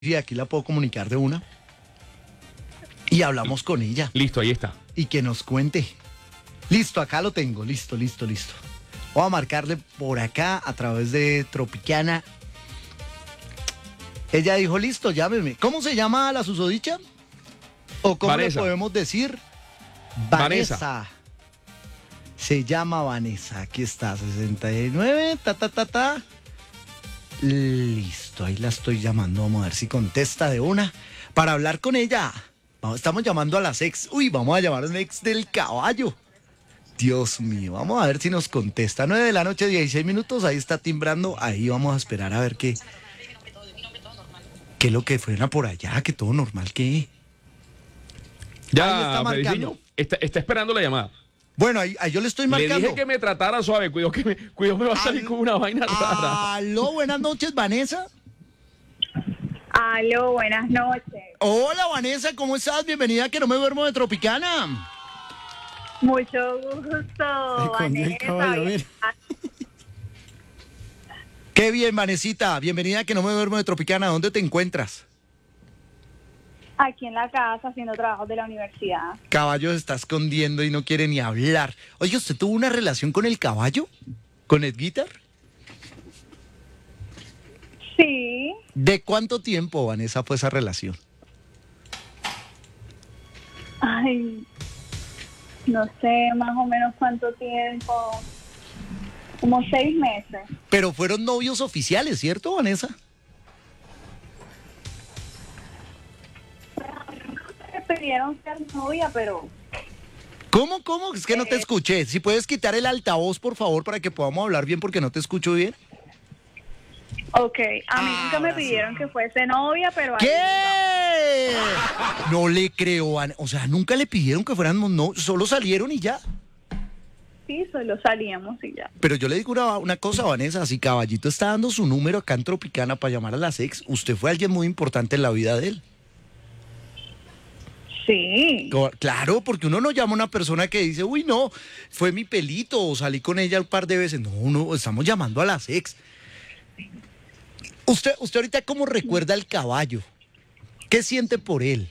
y aquí la puedo comunicar de una. Y hablamos con ella. Listo, ahí está. Y que nos cuente. Listo, acá lo tengo. Listo. Voy a marcarle por acá a través de Tropicana. Ella dijo, listo, llámeme. ¿Cómo se llama la susodicha? ¿O cómo Vanessa. le podemos decir? Vanessa. Se llama Vanessa. Aquí está, 69, ta. Listo, ahí la estoy llamando. Vamos a ver si contesta de una para hablar con ella. Estamos llamando a las ex. Uy, vamos a llamar a un ex del caballo. Dios mío, vamos a ver si nos contesta. 9 de la noche, 16 minutos. Ahí está timbrando. Ahí vamos a esperar a ver qué es lo que frena por allá. Que todo normal, ¿qué? Ahí Ya, está marcando. Frediciño, está esperando la llamada. Bueno, ahí yo le estoy marcando. Le dije que me tratara suave. Cuidado me va a salir con una vaina rara. Aló, buenas noches, Vanessa. Aló, buenas noches. Hola, Vanessa, ¿cómo estás? Bienvenida a Que No Me Duermo de Tropicana. Mucho gusto, Vanessa. Qué bien, Vanesita. Bienvenida a Que No Me Duermo de Tropicana. ¿Dónde te encuentras? Aquí en la casa haciendo trabajos de la universidad. Caballo se está escondiendo y no quiere ni hablar. Oye, ¿usted tuvo una relación con el caballo? ¿Con el guitar? Sí, ¿De cuánto tiempo, Vanessa, fue esa relación? ay, no sé más o menos cuánto tiempo, como 6 meses. Pero fueron novios oficiales, ¿cierto, Vanessa? Me pidieron ser novia, pero ¿Cómo? Es que no te escuché. Si puedes quitar el altavoz, por favor, para que podamos hablar bien, porque no te escucho bien. ok, a mí nunca me pidieron que fuese novia, pero... ¿Qué? No le creo, o sea, nunca le pidieron que fuéramos novios, solo salieron y ya. Sí, solo salíamos y ya. Pero yo le digo una cosa, Vanessa, si Caballito está dando su número acá en Tropicana para llamar a las ex, usted fue alguien muy importante en la vida de él. Sí. Claro, porque uno no llama a una persona que dice, uy, no, fue mi pelito o salí con ella un par de veces. No, estamos llamando a las ex. Usted ahorita, ¿cómo recuerda al caballo? ¿Qué siente por él?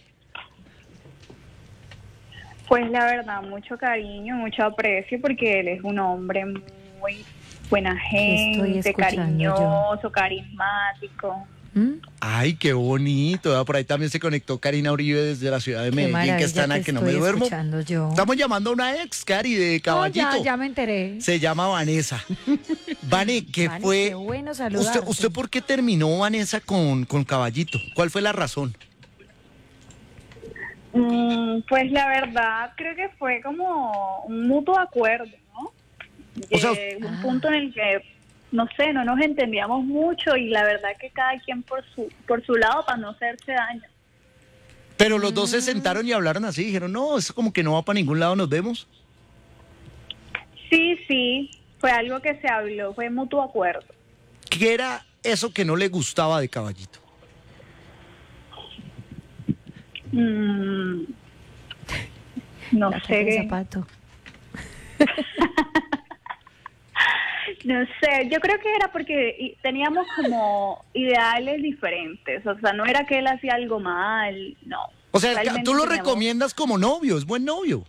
Pues la verdad, mucho cariño, mucho aprecio, porque él es un hombre muy buena gente, cariñoso, carismático. Ay, qué bonito. Por ahí también se conectó Karina Uribe desde la ciudad de Medellín, que están a Que No Me Duermo. Estamos llamando a una ex, Cari, de Caballito. Ya me enteré. Se llama Vanessa. Vane, ¿qué fue? Qué bueno saludarte. ¿Usted por qué terminó, Vanessa, con Caballito? ¿Cuál fue la razón? Pues la verdad, creo que fue como un mutuo acuerdo, ¿no? O sea, Un punto en el que, no sé, no nos entendíamos mucho y la verdad que cada quien por su lado para no hacerse daño. Pero los dos se sentaron y hablaron así, dijeron, no, eso como que no va para ningún lado, nos vemos. Sí, fue algo que se habló, fue mutuo acuerdo. ¿Qué era eso que no le gustaba de Caballito? No La sé. de zapato. No sé, yo creo que era porque teníamos como ideales diferentes, o sea, no era que él hacía algo mal, no. O sea, Realmente tú lo teníamos- recomiendas como novio, es buen novio.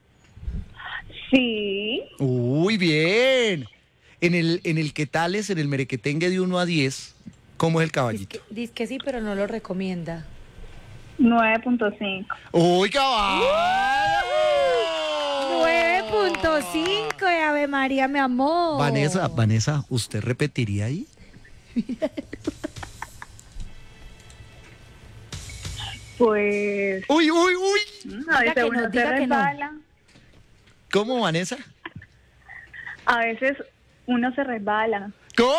Sí, Uy, bien. En el ¿qué tales? En el merequetengue de 1 a 10, ¿cómo es el Caballito? Dice que sí, pero no lo recomienda. 9.5. ¡Uy, caballo! 9.5, Ave María, mi amor. Vanessa, ¿usted repetiría ahí? Pues, ¡Uy! a veces que uno no, se diga que no. resbala, ¿Cómo, Vanessa? a veces uno se resbala. ¿Cómo?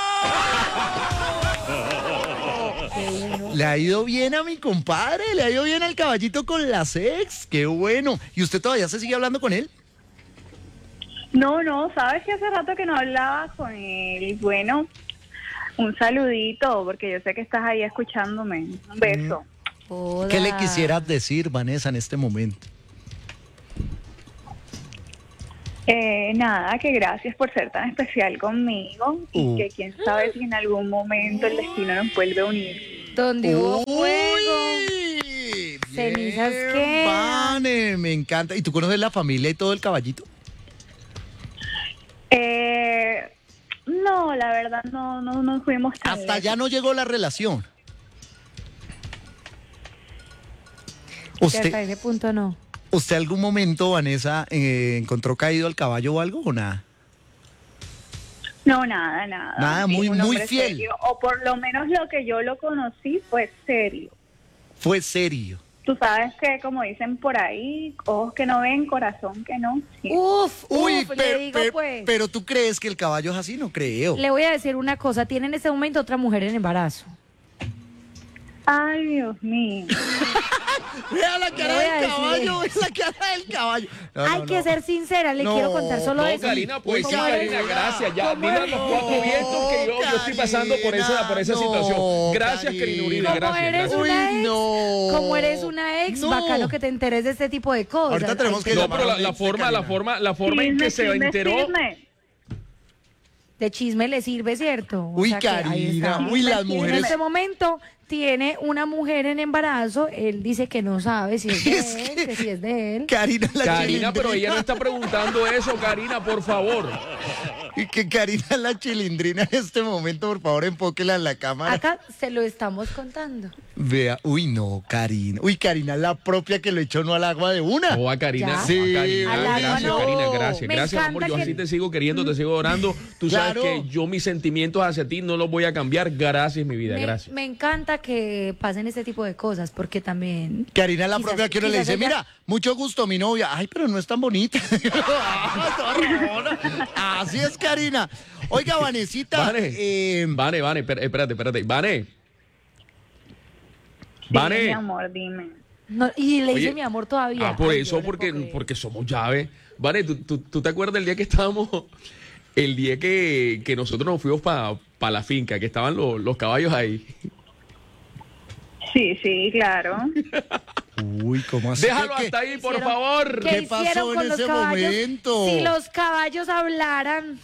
Le ha ido bien a mi compadre, le ha ido bien al Caballito con las ex, qué bueno. ¿Y usted todavía se sigue hablando con él? No, sabes que hace rato que no hablaba con él. Y bueno, un saludito, porque yo sé que estás ahí escuchándome. Un beso. Joda. ¿Qué le quisieras decir, Vanessa, en este momento? Nada, que gracias por ser tan especial conmigo y que quién sabe si en algún momento el destino nos vuelve a unir. Donde hubo fuego, Uy, cenizas bien, quedan. Vane, me encanta. ¿Y tú conoces la familia y todo el caballito? No, la verdad no fuimos tan Hasta lejos. allá no llegó la relación. Que hasta ¿Usted, ese punto no. ¿Usted algún momento, Vanessa, encontró caído al caballo o algo o nada? No, nada. Nada, Sí, muy- un muy hombre fiel. serio. O por lo menos lo que yo lo conocí fue serio. Fue serio. Tú sabes que, como dicen por ahí, ojos que no ven, corazón que no siente. Le digo pues. pero tú crees que el caballo es así, no creo. Le voy a decir una cosa, tiene en este momento otra mujer en embarazo. Ay, Dios mío. Vea la cara Le voy del a decir caballo, vea la cara del caballo. No, Hay no, que no. ser sincera, le No, quiero contar solo No, eso. Karina, pues sí, ¿Cómo eres? Karina, gracias. Ya, ¿Cómo dile a eres? los cuatro vientos que yo estoy pasando por esa No, situación. Gracias, Karina Uribe, Karina. Como gracias. eres gracias. una Uy, ex, no. como eres una ex, No. bacano que te enteres de este tipo de cosas. Ahorita tenemos Hay que No, llamar pero a la un ex de forma en Chisme, que se chisme, enteró. chisme. De chisme le sirve, ¿cierto? Uy, que ahí Karina, está. uy, las En mujeres. este momento tiene una mujer en embarazo, él dice que no sabe si es de Es él, que- que si es de él. Karina, la Karina, pero ella no chilindrina. está preguntando eso, Karina, por favor. Y que Karina es la chilindrina en este momento, por favor, enfóquela en la cámara. Acá se lo estamos contando. Vea, uy, no, Karina. Uy, Karina es la propia que lo echó no al agua de una. No, a Karina, Ya. no, a Sí, Karina, al agua gracias, no. Karina, gracias. Me Gracias, amor. encanta Yo que- así te sigo queriendo, te sigo adorando. Tú sabes Claro. que yo mis sentimientos hacia ti no los voy a cambiar. Gracias, mi vida, gracias. Me encanta que pasen este tipo de cosas, porque también... Karina es la Quizás- propia que uno le quizás dice, ella- mira, mucho gusto, mi novia. Ay, pero no es tan bonita. Ah, toda rabona. Así es, Karina. Oiga, Vanesita. Vane, espérate. Vane. Dime, Vane. mi amor, dime. No, y le dice Oye, mi amor todavía. por Ay, eso, yo no le porque, puedo creer. porque somos llaves. Vane, ¿tú te acuerdas el día que estábamos, el día que nosotros nos fuimos para la finca, que estaban los caballos ahí? Sí, claro. Uy, ¿cómo así? Déjalo ¿Qué- hasta ahí, por hicieron? favor. ¿Qué ¿Qué hicieron pasó con en los ese caballos? momento? Si los caballos hablaran...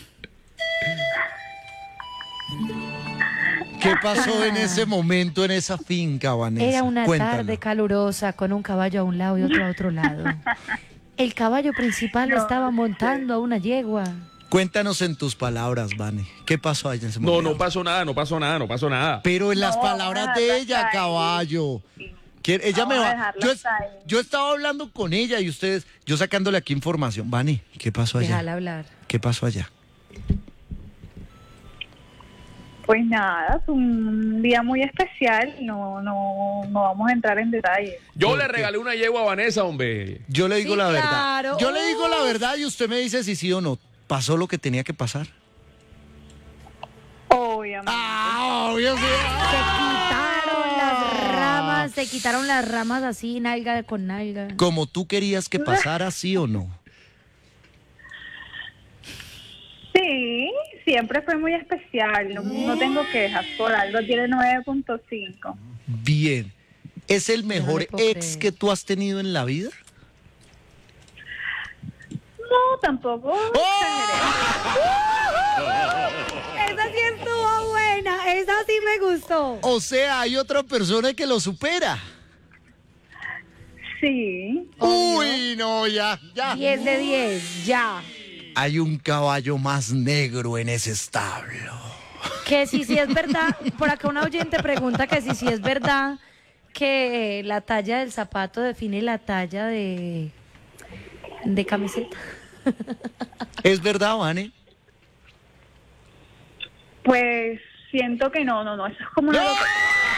¿Qué pasó en ese momento, en esa finca, Vanessa? Era una Cuéntanos. tarde calurosa con un caballo a un lado y otro a otro lado. El caballo principal estaba montando a una yegua. Cuéntanos en tus palabras, Vane. ¿Qué pasó allá en ese No, momento? no pasó nada. Pero en las No, palabras vamos a de dejarlo ella, hasta ahí. caballo. Ella Vamos me a va. dejarlo hasta ahí. Yo estaba hablando con ella y ustedes, yo sacándole aquí información. Vane, ¿qué pasó allá? Déjala hablar. ¿Qué pasó allá? Pues nada, fue un día muy especial. No vamos a entrar en detalles. Yo ¿Por le qué? regalé una yegua a Vanessa, hombre. Yo le digo Sí, la verdad. claro. Yo le digo la Uf. verdad y usted me dice si sí o no. ¿Pasó lo que tenía que pasar? Obviamente. Ah, obvio sí. Se quitaron las ramas así, nalga con nalga. Como tú querías que pasara, ¿sí o no? Sí, siempre fue muy especial. No tengo quejas. Por algo tiene 9.5. Bien. ¿Es el mejor le puedo ex creer. que tú has tenido en la vida? No, tampoco. Esa sí estuvo buena, esa sí me gustó. O sea, hay otra persona que lo supera. Sí. Uy, no, ya. 10 de 10, ya. Hay un caballo más negro en ese establo. Que si es verdad, por acá una oyente pregunta que si es verdad que la talla del zapato define la talla de camiseta. ¿Es verdad, Vane? Pues siento que no. Eso es como una lotería.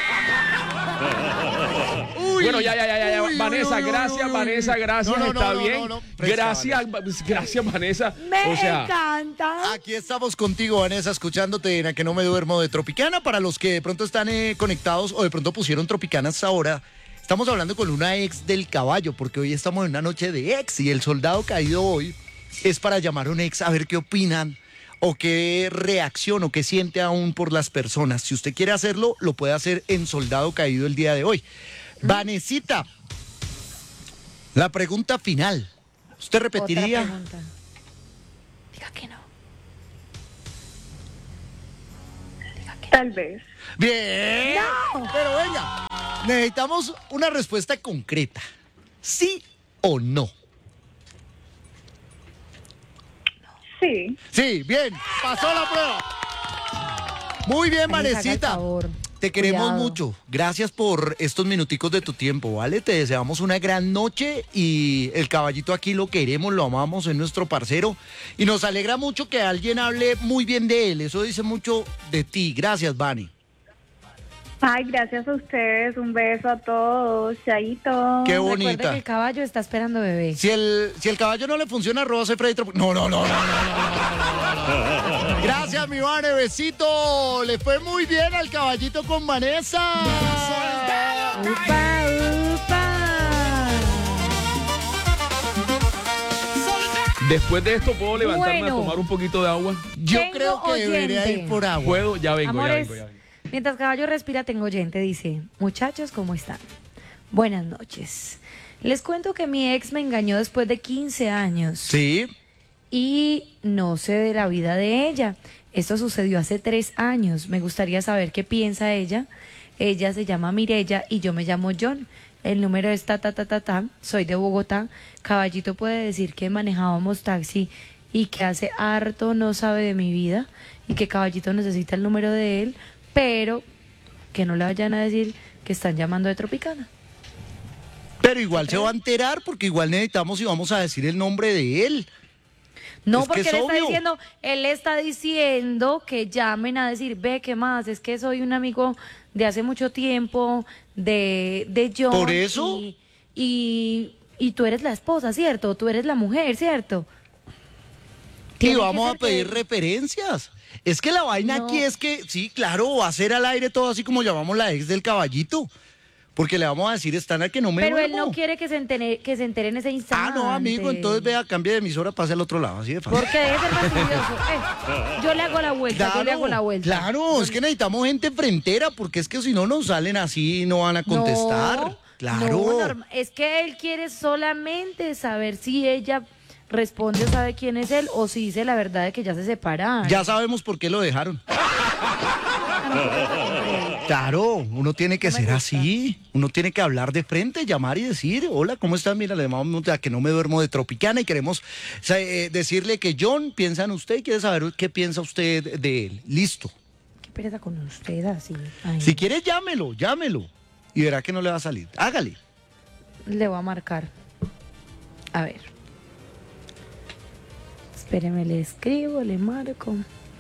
Uy, Bueno, ya. uy, Vanessa, uy, gracias, uy. Vanessa, gracias, No, no, está no, bien. no. Presta, Gracias, Vanessa. Me O sea, encanta. Aquí estamos contigo, Vanessa, escuchándote en A Que No Me Duermo de Tropicana. Para los que de pronto están conectados o de pronto pusieron Tropicanas ahora, estamos hablando con una ex del caballo, porque hoy estamos en una noche de ex y el soldado caído hoy es para llamar a un ex a ver qué opinan o qué reacción o qué siente aún por las personas. Si usted quiere hacerlo, lo puede hacer en Soldado Caído el día de hoy. Vanesita, la pregunta final. ¿Usted repetiría? Otra pregunta. Diga que no. Diga Tal vez. Bien. Pero venga, necesitamos una respuesta concreta. ¿Sí o no? Sí. Sí, bien. Pasó la prueba. Muy bien, Ay, haga el Vanesita. favor. Te queremos Cuidado. mucho. Gracias por estos minuticos de tu tiempo, ¿vale? Te deseamos una gran noche y el caballito aquí lo queremos, lo amamos, es nuestro parcero. Y nos alegra mucho que alguien hable muy bien de él. Eso dice mucho de ti. Gracias, Vani. Ay, gracias a ustedes. Un beso a todos. Chaito. Qué Recuerde bonita. que el caballo está esperando bebé. Si el caballo no le funciona, arroba soy Freddy Tropo- No, no, no, no, no, no, no, no. Gracias, mi Vane, besito. Le fue muy bien al caballito con Vanessa. ¡Upa, upa! Después de esto, ¿puedo levantarme Bueno. a tomar un poquito de agua? Yo Tengo creo que debería oyente. ir por agua. ¿Puedo? Ya vengo, ya Amores, vengo, ya vengo. mientras caballo respira, tengo oyente. Dice, muchachos, ¿cómo están? Buenas noches. Les cuento que mi ex me engañó después de 15 años. Sí. Y no sé de la vida de ella. Esto sucedió hace 3 años. Me gustaría saber qué piensa ella. Ella se llama Mirella y yo me llamo John. El número es ta. Soy de Bogotá. Caballito puede decir que manejábamos taxi y que hace harto no sabe de mi vida y que Caballito necesita el número de él, pero que no le vayan a decir que están llamando de Tropicana. Pero igual se va a enterar porque igual necesitamos y vamos a decir el nombre de él. No, Es que porque es obvio. él está diciendo que llamen a decir, ve, ¿qué más? Es que soy un amigo de hace mucho tiempo, de John. ¿Por eso? Y tú eres la esposa, ¿cierto? Tú eres la mujer, ¿cierto? Y Tiene que vamos a ser que- pedir referencias. Es que la vaina No. aquí es que, sí, claro, va a ser al aire todo así como llamamos la ex del caballito. Porque le vamos a decir, están al que no me Pero él duermo. no quiere que se entere en ese instante. Ah, no, amigo, entonces vea, cambie de emisora, pase al otro lado, así de fácil. Porque debe ser fastidioso. Yo le hago la vuelta, yo le hago la vuelta. Claro, es que necesitamos gente frentera, porque es que si no nos salen así, no van a contestar. No, Claro. no, es que él quiere solamente saber si ella responde o sabe quién es él o si dice la verdad de que ya se separaron. Ya sabemos por qué lo dejaron. Claro, uno tiene que No me ser gusta. así, uno tiene que hablar de frente, llamar y decir, hola, ¿cómo estás? Mira, le llamamos a que no me duermo de Tropicana y queremos decirle que John piensa en usted y quiere saber qué piensa usted de él. Listo. Qué pereza con usted así. Ay, Si quiere, llámelo y verá que no le va a salir. Hágale. le voy a marcar. A ver. Espéreme, le escribo, le marco.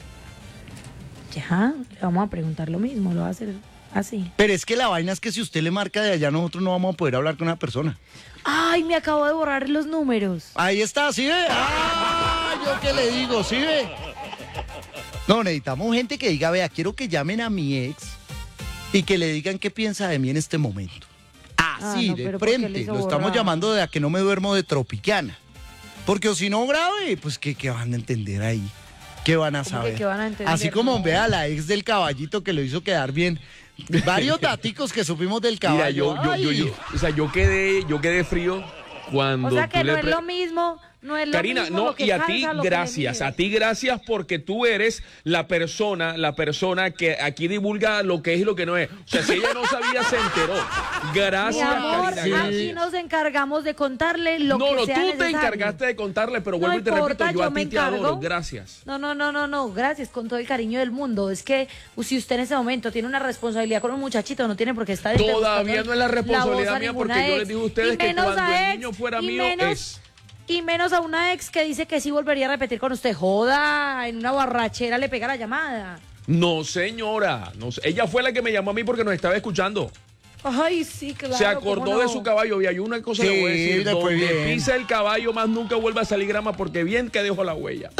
Ya, le vamos a preguntar lo mismo, lo va a hacer así. Pero es que la vaina es que si usted le marca de allá, nosotros no vamos a poder hablar con una persona. Ay, me acabo de borrar los números. Ahí está, ¿sí ve? ¡Ah! ¿Yo qué le digo? ¿Sí ve? No, necesitamos gente que diga, vea, quiero que llamen a mi ex y que le digan qué piensa de mí en este momento. Así, no, de pero ¿por qué le frente. hizo Lo estamos borrar? llamando de a que no me duermo de Tropicana. Porque o si no grave, pues ¿qué van a entender ahí? ¿Qué van a ¿Cómo que saber? qué van a entender? Así como No. vea la ex del caballito que lo hizo quedar bien. Varios daticos que supimos del Mira, caballo. o sea, yo quedé frío cuando O sea que tú no le es pre- lo mismo, no es lo Karina, mismo no, lo que y a ti calza, lo que le gracias, mide. a ti gracias porque tú eres la persona que aquí divulga lo que es y lo que no es. O sea, si ella no sabía, se enteró. Mi Gracias, amor, Karina. aquí nos encargamos de contarle lo que No, sea tú te necesario. encargaste de contarle, pero No vuelvo y te importa, repito, yo a yo me ti te adoro. encargo. Gracias. No, gracias, con todo el cariño del mundo. Es que si usted en ese momento tiene una responsabilidad con un muchachito, no tiene por qué estar... Todavía no es la voz responsabilidad a mía ninguna porque yo ex. les digo a ustedes Y que menos cuando a el ex, niño fuera y mío menos- es... Y menos a una ex que dice que sí volvería a repetir con usted. Joda, en una borrachera le pega la llamada. No, señora. No, ella fue la que me llamó a mí porque nos estaba escuchando. Ay, sí, claro. Se acordó ¿cómo no? de su caballo. Y hay una cosa que Sí, le voy a decir. le fue Donde bien. pisa el caballo, más nunca vuelve a salir grama porque bien que dejó la huella.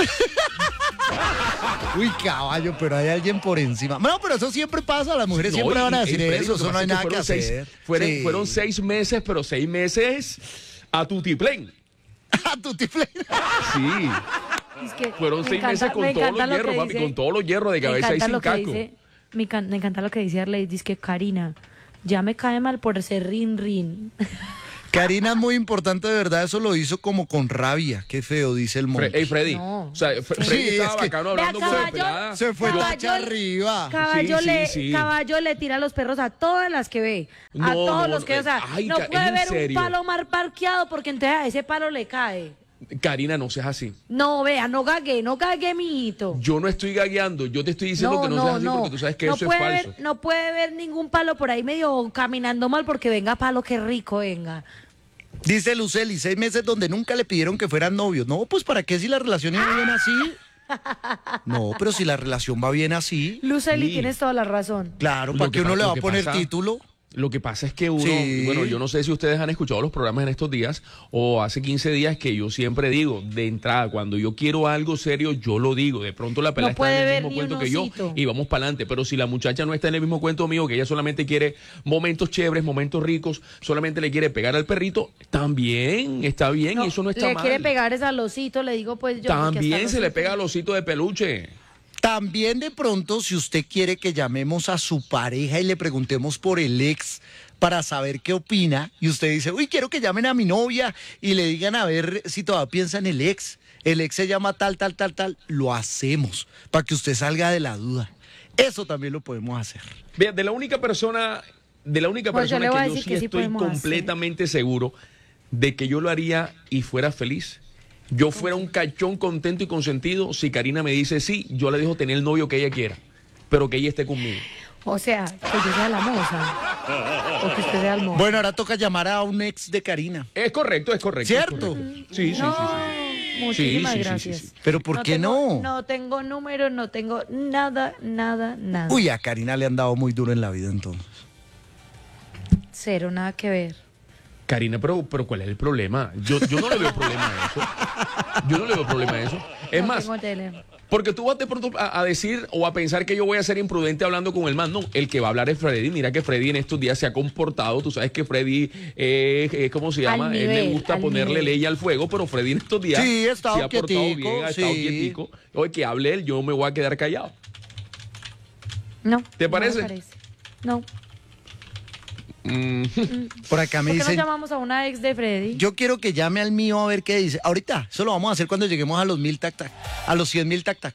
Uy, caballo, pero hay alguien por encima. No, pero eso siempre pasa, las mujeres No, siempre van a y- decir y Freddy, eso, lo eso no pasa hay es nada que fueron hacer. Sí. Fueron 6 meses, pero 6 meses a tutiplén. A tu tifle. Sí, Es que fueron me 6 encanta- meses con me todos encanta los lo que hierros, papi, dice- con todos los hierros de me cabeza y encanta sin lo que casco. dice- me encanta lo que dice Arley, dice que Karina, ya me cae mal por ser rin rin. Karina es muy importante, de verdad, eso lo hizo como con rabia. Qué feo, dice el monte. Hey, Freddy. No. O sea, Freddy Sí, estaba es que- bacano Vea, hablando con la caballo, pelada. Se fue Caballo- tacha arriba. Caballo, Sí, sí. Caballo le tira los perros a todas las que ve. A No, todos no, los que, o sea, ay, no ¿es puede en ver un serio? palo mal parqueado porque entonces a ese palo le cae. Karina, no seas así. No, vea, no cague, mijito. Yo no estoy gagueando, yo te estoy diciendo que no seas así porque tú sabes que no eso es puede falso. ver, no puede ver ningún palo por ahí medio caminando mal porque venga palo, qué rico, venga. Dice Luceli, 6 meses donde nunca le pidieron que fueran novios. No, pues ¿para qué si la relación iba bien así? No, pero si la relación va bien así, Lucely, Sí. tienes toda la razón. claro, Lo ¿para que qué uno pa- le lo va a que poner pasa- título? Lo que pasa es que uno, Sí. bueno, yo no sé si ustedes han escuchado los programas en estos días o hace 15 días que yo siempre digo, de entrada, cuando yo quiero algo serio, yo lo digo. De pronto la pelada No está puede en el ver mismo ni cuento un que yo osito. y vamos para adelante. Pero si la muchacha no está en el mismo cuento mío, que ella solamente quiere momentos chéveres, momentos ricos, solamente le quiere pegar al perrito, también está bien No, y eso no está le mal. quiere pegar es al osito, le digo pues yo. porque hasta También los se le osito- pega al osito de peluche. También de pronto, si usted quiere que llamemos a su pareja y le preguntemos por el ex para saber qué opina, y usted dice, uy, quiero que llamen a mi novia y le digan a ver si todavía piensa en el ex se llama tal, lo hacemos para que usted salga de la duda. Eso también lo podemos hacer. Vea, de la única persona Pues yo le voy a que yo decir sí que sí estoy podemos hacer. completamente seguro de que yo lo haría y fuera feliz. Yo fuera un cachón contento y consentido si Karina me dice sí, yo le dejo tener el novio que ella quiera, pero que ella esté conmigo. O sea, que yo sea la moza. O que usted sea el mozo. Bueno, ahora toca llamar a un ex de Karina. Es correcto, es correcto. ¿Cierto? es correcto. Sí, sí, no, sí, sí. muchísimas Sí, sí, sí, gracias. sí, sí. Pero ¿por qué tengo- no? No tengo número, no tengo nada. Uy, a Karina le han dado muy duro en la vida entonces. Cero, nada que ver. Karina, pero ¿cuál es el problema? Yo no le veo problema a eso. Yo no le veo problema a eso. Es No más, tengo tele. porque tú vas de pronto a decir o a pensar que yo voy a ser imprudente hablando con el man. No, el que va a hablar es Freddy. Mira que Freddy en estos días se ha comportado. Tú sabes que Freddy, ¿cómo se llama? Al Él le nivel, gusta al ponerle nivel. leña al fuego, pero Freddy en estos días Sí, ha estado se ha portado quietico, bien, ha estado sí. quietico. Oye, que hable él, yo me voy a quedar callado. No. ¿Te no me parece? No. Por acá me ¿Por qué no dicen, llamamos a una ex de Freddy? yo quiero que llame al mío a ver qué dice. Ahorita, eso lo vamos a hacer cuando lleguemos a los 1000 tac. A los 100.000 tac.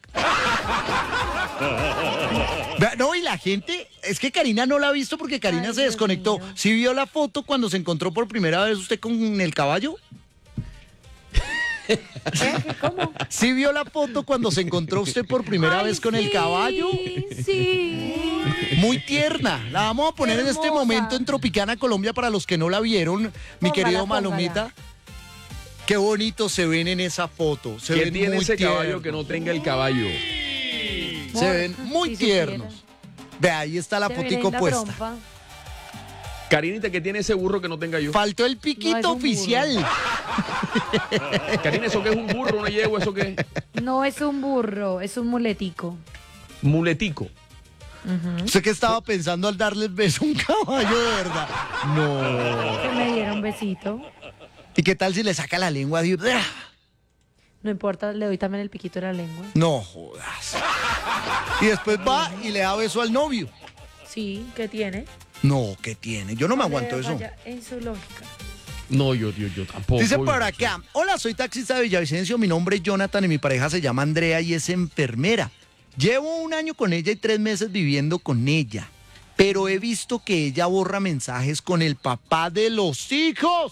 Vea, no, y la gente, es que Karina no la ha visto porque Karina Ay, se Dios desconectó. mío. ¿Sí vio la foto cuando se encontró por primera vez usted con el caballo? ¿Qué? ¿Cómo? ¿Sí vio la foto cuando se encontró usted por primera Ay, vez con el sí, caballo? Sí. Muy tierna. La vamos a poner en este Hermosa. momento en Tropicana, Colombia, para los que no la vieron, mi Póngala, querido póngala. Malomita. Qué bonito se ven en esa foto. Se ¿Qué ven tiene muy ese caballo tiernos. que no tenga el caballo? Se ven muy Si supiera. tiernos. Ve, ahí está la Se ve fotico la puesta. trompa. Karinita, ¿qué tiene ese burro que no tenga yo? Faltó el No, piquito es un oficial. Karina, ¿eso qué es un burro, una yegua? ¿Eso qué es? No es un burro, es un muletico. Muletico. ¿Usted qué estaba pensando al darle el beso a un caballo de verdad? No. Que me diera un besito. ¿Y qué tal si le saca la lengua? Dios? No importa, le doy también el piquito de la lengua. No jodas. Y después va y le da beso al novio. Sí, ¿qué tiene? No, ¿qué tiene? Yo no me aguanto eso. Vaya en su lógica. No, yo tampoco. Dice yo por no acá, hola, soy taxista de Villavicencio, mi nombre es Jonathan y mi pareja se llama Andrea y es enfermera. Llevo 1 año con ella y 3 meses viviendo con ella, pero he visto que ella borra mensajes con el papá de los hijos.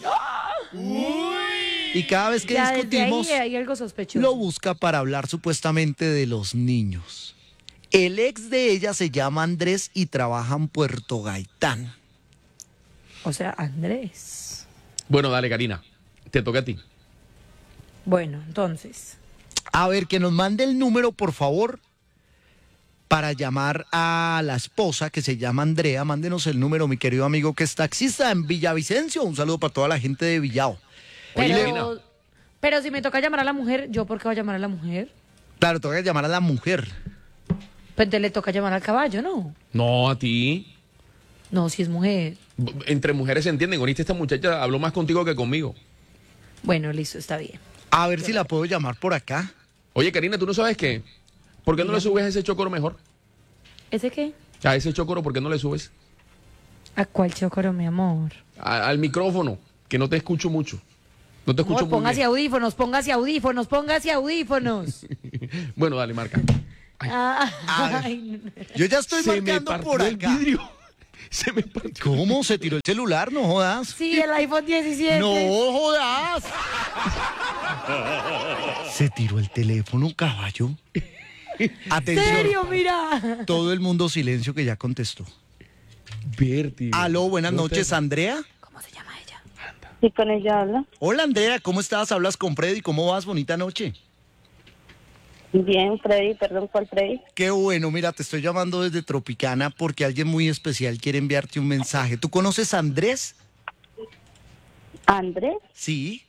Y cada vez que Ya desde discutimos, ahí hay algo sospechoso. lo busca para hablar supuestamente de los niños. El ex de ella se llama Andrés y trabaja en Puerto Gaitán. O sea, Andrés. sé. Bueno, dale, Karina. Te toca a ti. Bueno, entonces. A ver, que nos mande el número, por favor, para llamar a la esposa que se llama Andrea. Mándenos el número, mi querido amigo que es taxista en Villavicencio. Un saludo para toda la gente de Villao. Oye, Pero, pero si me toca llamar a la mujer, ¿yo por qué voy a llamar a la mujer? Claro, tengo que llamar a la mujer. Pues entonces le toca llamar al caballo, ¿no? No, a ti. No, si es mujer. Entre mujeres se entienden. Ahorita esta muchacha habló más contigo que conmigo. Bueno, listo, está bien. A ver si la puedo llamar por acá. Oye, Karina, ¿tú no sabes qué? ¿Por qué no le subes a ese chocoro mejor? ¿Ese qué? A ese chocoro, ¿por qué no le subes? ¿A cuál chocoro, mi amor? Al micrófono. que no te escucho mucho. No te escucho Amor, muy póngase bien. audífonos, póngase audífonos, póngase audífonos. Bueno, dale, marca. Ay, no. Yo ya estoy Se me marcando partió por el acá. vidrio. Se me partió. ¿Cómo? ¿Se tiró el celular? No jodas. Sí, el iPhone 17. No jodas. Se tiró el teléfono, caballo. Atención. ¿Serio? Mira. Todo el mundo silencio que ya contestó. Vértigo. Aló, buenas noches, Andrea. ¿Cómo se llama ella? Sí, con ella habla. Hola, Andrea, ¿cómo estás? Hablas con Freddy, ¿cómo vas? Bonita noche. Bien, Freddy, perdón, ¿cuál Freddy? Qué bueno, mira, te estoy llamando desde Tropicana porque alguien muy especial quiere enviarte un mensaje. ¿Tú conoces a Andrés? ¿Andrés? Sí.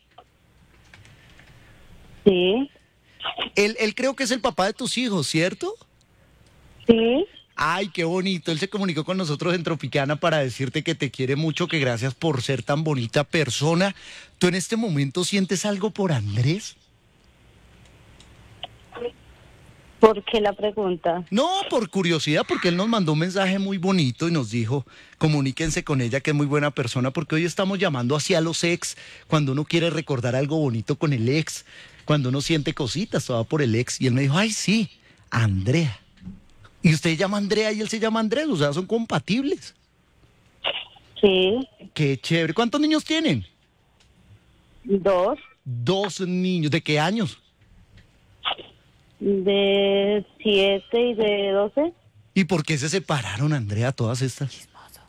Sí, Él creo que es el papá de tus hijos, ¿cierto? sí. Ay, qué bonito. Él se comunicó con nosotros en Tropicana para decirte que te quiere mucho, que gracias por ser tan bonita persona. ¿Tú en este momento sientes algo por Andrés? ¿Por qué la pregunta? No, por curiosidad, porque él nos mandó un mensaje muy bonito y nos dijo, comuníquense con ella, que es muy buena persona, porque hoy estamos llamando hacia los ex, cuando uno quiere recordar algo bonito con el ex, cuando uno siente cositas, todo va por el ex. Y él me dijo, ay, sí, Andrea. Y usted llama Andrea y él se llama Andrés, o sea, son compatibles. Sí, Qué chévere. ¿Cuántos niños tienen? 2, 2 niños. ¿De qué años? de 7 y de 12. ¿Y por qué se separaron, Andrea, todas estas?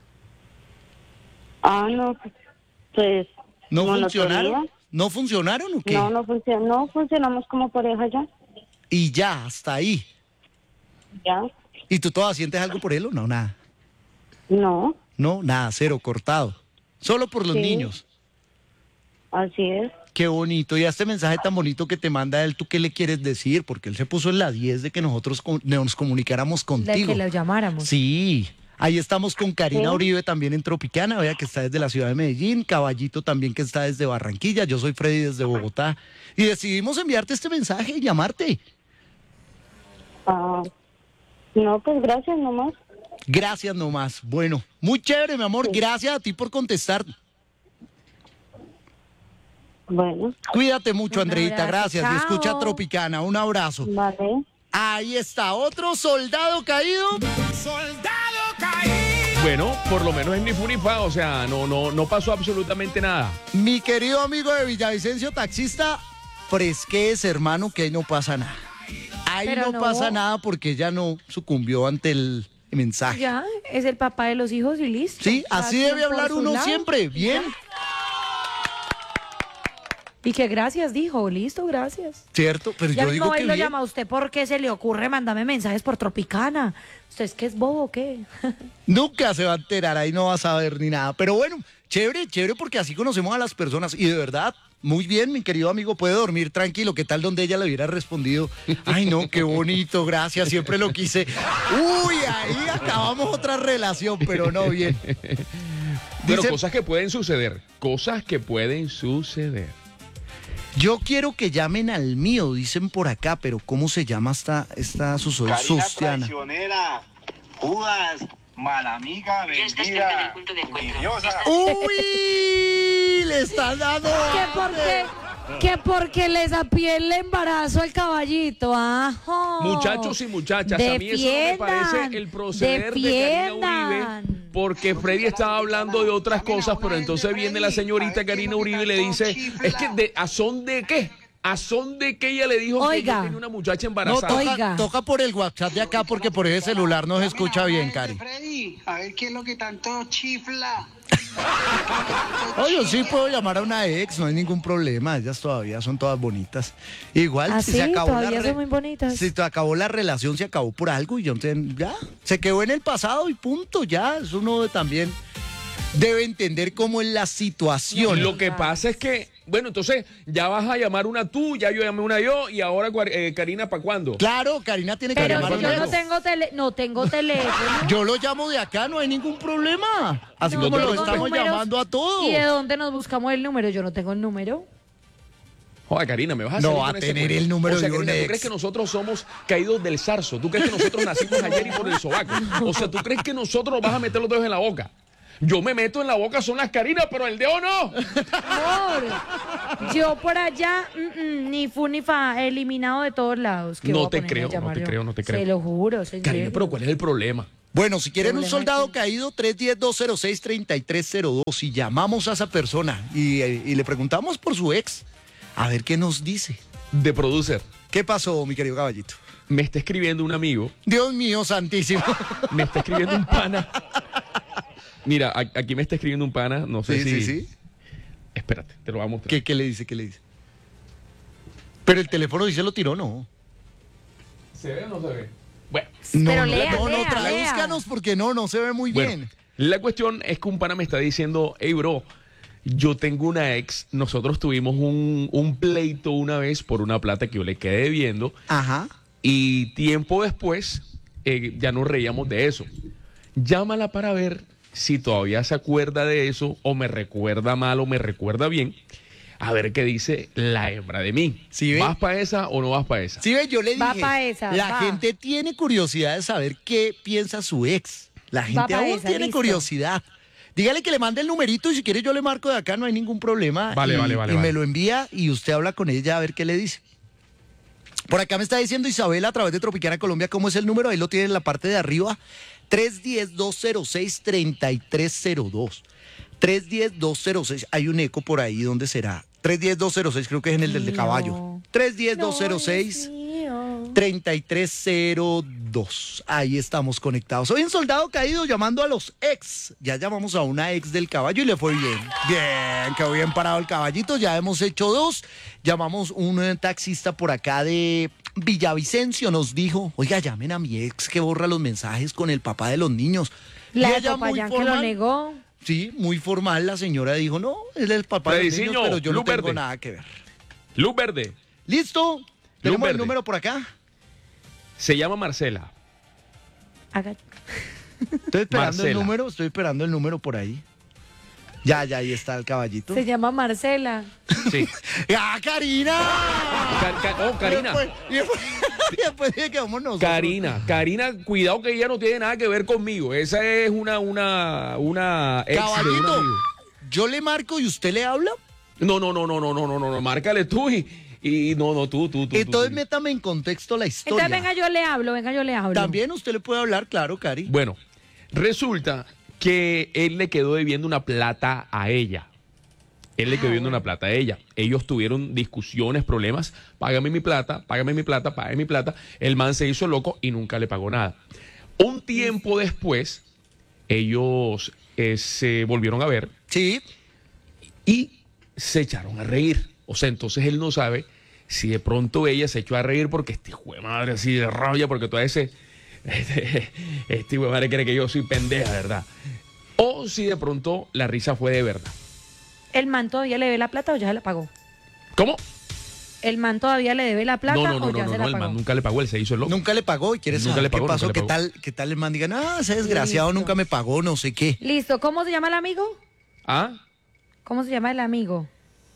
Ah, no, pues... ¿No monotonía. funcionaron? ¿No funcionaron o qué? No funcionó, no funcionamos como pareja ya. Y ya, hasta ahí. Ya, ¿Y tú todavía sientes algo por él o no? Nada. no, No, nada, cero, cortado. Solo por los Sí. niños. así es. Qué bonito. Y a este mensaje tan bonito que te manda él, ¿tú qué le quieres decir? Porque él se puso en la 10 de que nosotros nos comunicáramos De contigo. que lo llamáramos. Sí. Ahí estamos con Karina Sí. Uribe también en Tropicana, vea que está desde la ciudad de Medellín, Caballito también que está desde Barranquilla, yo soy Freddy desde Bogotá. Y decidimos enviarte este mensaje y llamarte. Ah, no, pues gracias nomás. Gracias nomás. Bueno, muy chévere, mi amor. Gracias a ti por contestar. Bueno, Cuídate mucho, Un Andreita. abrazo, Gracias. Y chao. escucha Tropicana. Un abrazo. vale. Ahí está, otro soldado caído. Bueno, por lo menos es ni fu ni fa, o sea, no pasó absolutamente nada. Mi querido amigo de Villavicencio, taxista, fresquez, hermano, que ahí no pasa nada. Ahí Pero no no. pasa nada porque ella no sucumbió ante el mensaje. Ya, es el papá de los hijos y listo. Sí, Cada así quien debe por hablar su uno lado. siempre. Bien, Y que gracias dijo, listo, gracias. cierto, pero Ya yo mismo digo que él lo bien. llama a usted porque se le ocurre mandarme mensajes por Tropicana. ¿Usted es que es bobo o qué? Nunca se va a enterar, ahí no va a saber ni nada. Pero bueno, chévere, chévere, porque así conocemos a las personas. Y de verdad, muy bien, mi querido amigo, puede dormir tranquilo. ¿Qué tal donde ella le hubiera respondido? Ay, no, qué bonito, gracias, siempre lo quise. Uy, ahí acabamos otra relación, pero no bien. Pero Dice, cosas que pueden suceder, cosas que pueden suceder. yo quiero que llamen al mío, dicen por acá, pero ¿cómo se llama esta Karina Sustiana? traicionera, Judas, mala amiga, Ya estás cerca del vendida, punto de encuentro. envidiosa. ¡Uy! Le están dando... Que porque les apié el embarazo al caballito, ajo. Muchachos y muchachas, a mí eso no me parece el proceder de Karina Uribe, porque Freddy estaba hablando de otras cosas, pero entonces viene la señorita Karina Uribe y le dice, es que ¿a son de qué? ¿A son de qué ella le dijo que Oiga. ella tenía una muchacha No, embarazada? Oiga. toca por el WhatsApp de acá porque por ese celular no se escucha bien, Cari. Freddy, a ver qué es lo que tanto chifla. Oye, yo sí puedo llamar a una ex, no hay ningún problema, ellas todavía son todas bonitas. Igual, ¿Ah, si sí? se acabó Todavía son muy bonitas. Si se acabó la relación, se acabó por algo y yo ya, se quedó en el pasado y punto, ya, eso uno también debe entender cómo es la situación. Lo que pasa es que, bueno, entonces ya vas a llamar una tú, ya yo llamé una yo, y ahora Karina, ¿para cuándo? Claro, Karina tiene que Pero llamar si yo luego. no tengo teléfono. Yo lo llamo de acá, no hay ningún problema. Así No como lo tengo estamos números. llamando a todos. ¿Y de dónde nos buscamos el número? Yo no tengo el número. Joder, Karina, me vas a No salir va con a ese tener cuento? el número o sea, de un Karina, ¿tú ex. crees que nosotros somos caídos del zarzo? ¿Tú crees que nosotros nacimos ayer y por el sobaco? O sea, ¿tú crees que nosotros nos vas a meter los dedos en la boca? Yo me meto en la boca, son las Karinas, pero el dedo no. Amor, yo por allá, ni fu ni fa, eliminado de todos lados. ¿Qué voy No a te ponerme creo, a llamar no te yo? creo, no te creo. Se lo juro, Karina, pero ¿cuál es el problema? Bueno, si quieren un Problema soldado que- caído, 310-206-3302 y llamamos a esa persona y le preguntamos por su ex, a ver qué nos dice. De producer. ¿Qué pasó, mi querido caballito? Me está escribiendo un amigo, Dios mío santísimo. me está escribiendo un pana. Mira, aquí me está escribiendo un pana, no sé si... Espérate, te lo voy a mostrar. ¿Qué le dice? ¿Qué le dice? Pero el teléfono dice lo tiró, ¿no? ¿Se ve o no se ve? Bueno, Pero lea, lea, lea. tradúzcanos porque no se ve muy bien. bueno, la cuestión es que un pana me está diciendo, hey bro, yo tengo una ex, nosotros tuvimos un pleito una vez por una plata que yo le quedé debiendo Ajá. y tiempo después ya nos reíamos de eso. Llámala para ver si todavía se acuerda de eso o me recuerda mal o me recuerda bien. A ver qué dice la hembra de mí. ¿Sí ve? ¿Vas para esa o no vas para esa? Sí, ve, yo le Va dije, pa' esa, la va. gente tiene curiosidad de saber qué piensa su ex. La gente pa' aún esa, tiene listo. curiosidad. Dígale que le mande el numerito y si quiere yo le marco de acá, no hay ningún problema. Vale, y, vale, vale, y vale. me lo envía y usted habla con ella a ver qué le dice. Por acá me está diciendo Isabela a través de Tropicana Colombia cómo es el número, ahí lo tiene en la parte de arriba, 310-206-3302. 310-206, hay un eco por ahí, ¿dónde será? 310-206, creo que es en el del de caballo. 310-206. 3302. Ahí estamos conectados. Soy un soldado caído llamando a los ex. Ya llamamos a una ex del caballo y le fue bien. Bien, quedó bien parado el caballito. Ya hemos hecho 2. Llamamos un taxista por acá de Villavicencio. Nos dijo, oiga, llamen a mi ex que borra los mensajes con el papá de los niños. Y La de ella muy Popayán que lo formal. negó. Sí, muy formal. La señora dijo, no, él es el papá de los niños, Frediciño, pero yo no luz tengo verde. nada que ver. Luz verde. ¿Listo? ¿Tenemos el verde. número por acá? Se llama Marcela. Haga- Estoy esperando Marcela. estoy esperando el número por ahí. Ya, ahí está el caballito. Se llama Marcela. Sí. ¡Ah, Karina! Karina. Y después dije que vamos nosotros. Karina, cuidado que ella no tiene nada que ver conmigo. Esa es una ex de un Caballito, amigo. yo le marco y usted le habla. No, márcale tú y no, tú. Entonces tú. métame en contexto la historia. Entonces venga, yo le hablo. También usted le puede hablar, claro, Cari. Bueno, resulta que él le quedó debiendo una plata a ella. Ellos tuvieron discusiones, problemas. Págame mi plata. El man se hizo loco y nunca le pagó nada. Un tiempo después, ellos se volvieron a ver Sí. y se echaron a reír. O sea, entonces él no sabe si de pronto ella se echó a reír porque este hijo de madre así de rabia, porque todo este hijo de madre cree que yo soy pendeja, ¿verdad? O si de pronto la risa fue de verdad. ¿El man todavía le debe la plata o ya se la pagó? ¿Cómo? ¿El man todavía le debe la plata o ya se la el pagó? man nunca le pagó, él se hizo el loco. Nunca le pagó y quiere Nunca saber le pagó, qué pasó, nunca le pagó. qué tal el man diga, no, ese desgraciado Listo. nunca me pagó, no sé qué. Listo, ¿cómo se llama el amigo? ¿Ah? ¿Cómo se llama el amigo?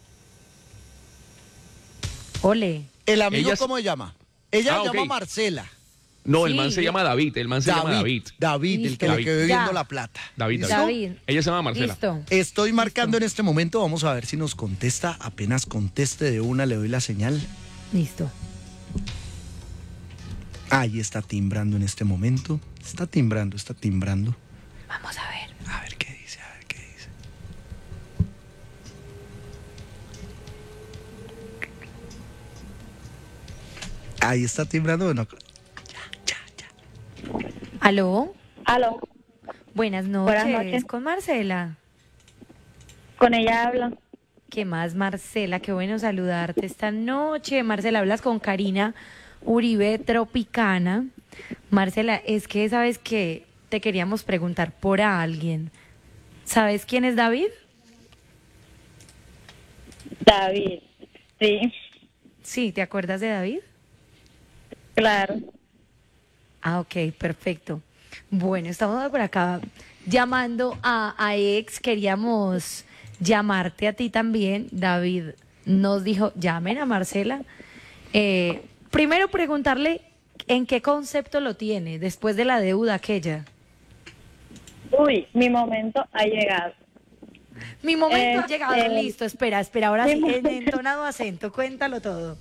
Ole. ¿El amigo Ella- cómo se llama? Ella se ok. llama Marcela. No, el Sí, man se llama David, el David, el que Listo. le quedó Ya. viendo la plata. David. ¿Listo? David. Ella se llama Marcela. Listo. Estoy marcando en este momento, vamos a ver si nos contesta. Apenas conteste de una, le doy la señal. Listo. Ahí está timbrando en este momento. Está timbrando. Vamos a ver. A ver qué dice. Ahí está timbrando. Bueno, ¿Aló? Aló, Buenas noches. Buenas noches. Con Marcela. con ella hablo. ¿Qué más, Marcela? Qué bueno saludarte esta noche. Marcela, hablas con Karina Uribe Tropicana. Marcela, es que sabes que te queríamos preguntar por alguien. ¿Sabes quién es David? David, sí, Sí, ¿te acuerdas de David? claro. Ah, ok, perfecto. Bueno, estamos por acá llamando a ex. Queríamos llamarte a ti también. David nos dijo, llamen a Marcela. Primero preguntarle en qué concepto lo tiene después de la deuda aquella. Uy, mi momento ha llegado. Mi momento ha llegado, Este- listo, espera, ahora Mi sí, en momento- entonado acento, cuéntalo todo.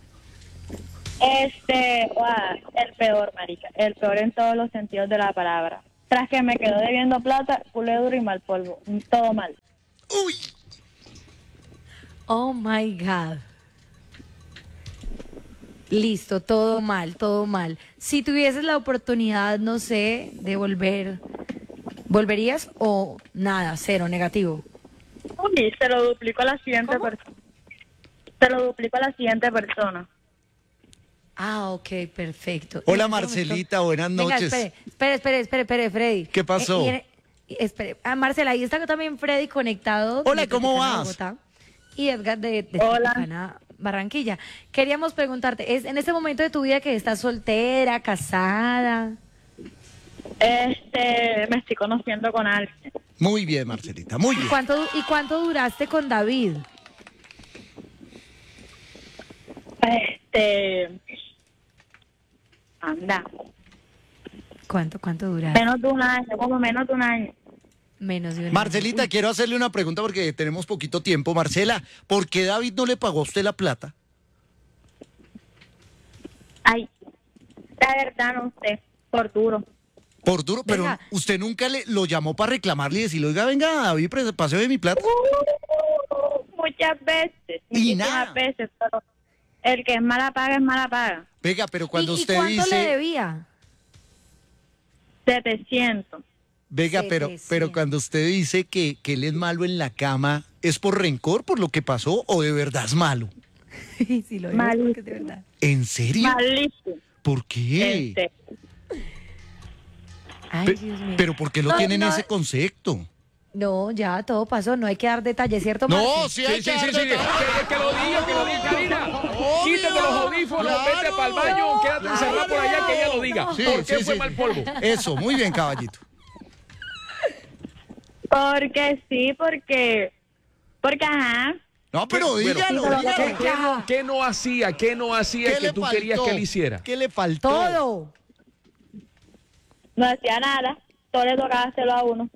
El peor, marica. El peor en todos los sentidos de la palabra. Tras que me quedó debiendo plata, culé duro y mal polvo. Todo mal. Uy. Oh my God. Listo, todo mal, todo mal. Si tuvieses la oportunidad, no sé, de volver, ¿volverías o nada, cero, negativo? Uy, se lo duplico a la siguiente persona. Se lo duplico a la siguiente persona. Ah, ok, perfecto. Hola, En este Marcelita, buenas Venga, noches. espere, Freddy. ¿Qué pasó? Espere, Marcela, ahí está también Freddy conectado. Hola, de ¿cómo Tropicana, vas? Bogotá, y Edgar de Hola. Tropicana, Barranquilla. Queríamos preguntarte, ¿es en este momento de tu vida que estás soltera, casada? Me estoy conociendo con alguien. Muy bien, Marcelita, muy bien. ¿Y cuánto duraste con David? Anda, ¿Cuánto duraste? menos de un año, como menos de un año. Menos de un año. Marcelita, Uy, quiero hacerle una pregunta porque tenemos poquito tiempo. Marcela, ¿por qué David no le pagó a usted la plata? Ay, la verdad no sé, por duro. Por duro, pero Venga. usted nunca lo llamó para reclamarle y decirle, oiga, venga, David, paseo de mi plata. Muchas veces, Y muchísimas nada. veces, pero el que es mala paga es mala paga. Venga, pero cuando ¿Y usted cuánto dice... le debía? 700. Venga, pero 700. cuando usted dice que él es malo en la cama, ¿es por rencor, por lo que pasó, o de verdad es malo? Sí, lo digo Mal. porque es de verdad. ¿En serio? Malísimo. ¿Por qué? Ay, Pe- Dios mío. pero ¿por qué lo No, tienen no. ese concepto? No, ya todo pasó, no hay que dar detalles, ¿cierto, No, Marce? sí hay Sí, que sí, sí, dar que lo diga, Karina. Obvio. Quítate los audífonos, Claro. vete para el baño, quédate encerrado por allá, que ella lo diga. Sí, ¿Por qué sí, fue sí, mal sí. polvo? Eso, muy bien, caballito. Porque ajá, No, pero Bueno, dígalo, bueno, dígalo. ¿Qué no hacía ¿Qué que le tú querías que él hiciera? ¿Qué le faltó? Todo. no hacía nada, todo le tocaba hacerlo a uno.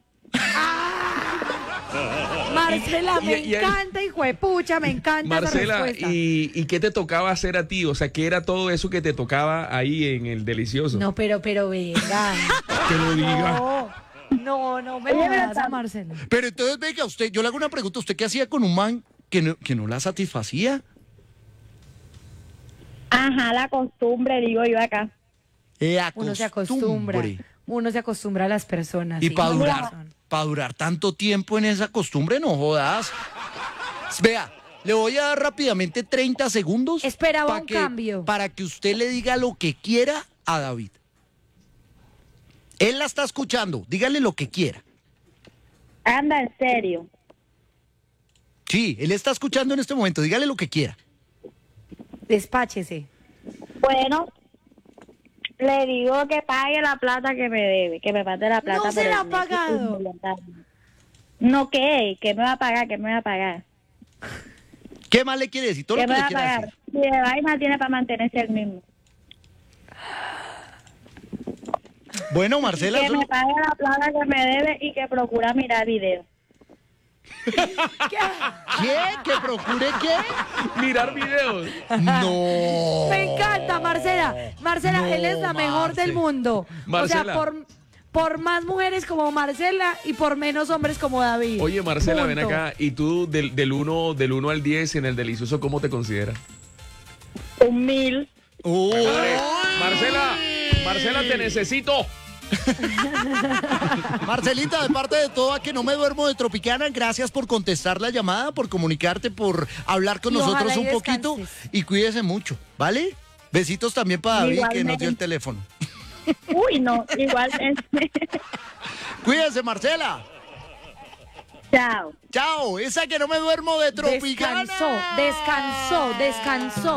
Marcela, Y- me y- y- encanta, hijo de pucha, me encanta Marcela, esa respuesta. ¿y qué te tocaba hacer a ti? O sea, ¿qué era todo eso que te tocaba ahí en el delicioso? No, pero venga. Que lo diga. No me jodas a Marcela. Pero entonces, venga, usted, yo le hago una pregunta. ¿Usted qué hacía con un man que no la satisfacía? Ajá, la costumbre, digo yo acá. Uno se acostumbra. Uno se acostumbra a las personas. Y sí, para tienes durar, razón. tanto tiempo en esa costumbre, no jodas. Vea, le voy a dar rápidamente 30 segundos. Esperaba pa' un que- cambio. Para que usted le diga lo que quiera a David. Él la está escuchando, dígale lo que quiera. Anda, en serio. Sí, él está escuchando en este momento, dígale lo que quiera. Despáchese. Bueno, le digo que pague la plata que me debe, que me mande la plata. No se por la el ha mes. pagado. No, ¿qué? ¿Qué me va a pagar? ¿Qué me va a pagar? ¿Qué más le quiere decir? Todo ¿Qué lo que me le va a quiera pagar? decir. Si de vaina tiene para mantenerse el mismo. Bueno, Marcela, Que eso- me pague la plata que me debe y que procura mirar videos. ¿qué? ¿Que procure qué? Mirar videos. No. Me encanta, Marcela. Marcela, No, él es la mejor Marce. del mundo. Marcela. O sea, por más mujeres como Marcela y por menos hombres como David. Oye, Marcela, ven Punto. acá. ¿Y tú del 1 al 10 en el delicioso, cómo te consideras? 1,000. Uy. Marcela, te necesito. Marcelita, de parte de todo, a que no me duermo de Tropicana, gracias por contestar la llamada, por comunicarte, por hablar con Y nosotros ojalá y un poquito descanses. y cuídese mucho, ¿vale? Besitos también para David, que nos dio el Igualmente. teléfono. Uy, no, igual. Cuídese, Chao. Chao, esa que no me duermo de Tropicana. Descansó.